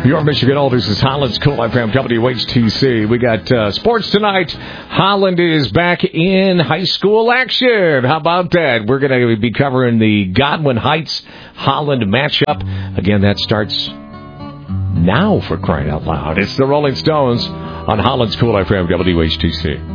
Your Michigan All. This is Holland's Cool FM WHTC. We got sports tonight. Holland is back in high school action. How about that? We're going to be covering the Godwin Heights Holland matchup. Again, that starts now, for crying out loud. It's the Rolling Stones on Holland's Cool FM WHTC.